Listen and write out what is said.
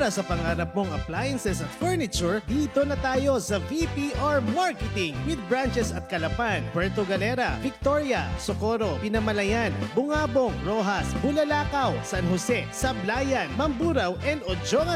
Para sa pangarap mong appliances at furniture, dito na tayo sa VTR Marketing with branches at Calapan, Puerto Galera, Victoria, Socorro, Pinamalayan, Bungabong, Rojas, Bulalakaw, San Jose, Sablayan, Mamburao, and Ojonga